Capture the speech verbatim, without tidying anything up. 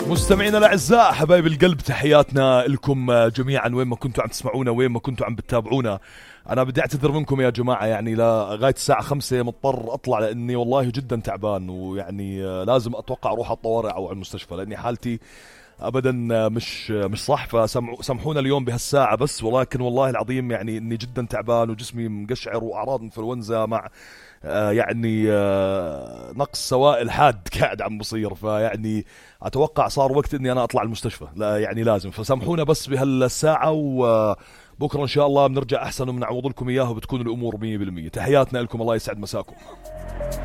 مستمعينا الاعزاء حبايب القلب، تحياتنا لكم جميعا وين ما كنتوا عم تسمعونا وين ما كنتوا عم بتتابعونا. انا بدي اعتذر منكم يا جماعه، يعني لغايه الساعه خمسة مضطر اطلع لاني والله جدا تعبان، ويعني لازم اتوقع اروح على الطوارئ او على المستشفى لاني حالتي ابدا مش مش صح. فسامحونا اليوم بهالساعه بس، ولكن والله العظيم يعني اني جدا تعبان وجسمي مقشعر واعراض انفلونزا مع آه يعني آه نقص سوائل حاد قاعد عم بصير. فيعني اتوقع صار وقت اني انا اطلع المستشفى، لا يعني لازم. فسامحونا بس بهالساعه، وبكره ان شاء الله بنرجع احسن وبنعوض لكم اياه وبتكون الامور مية بالمية. تحياتنا لكم، الله يسعد مساكم.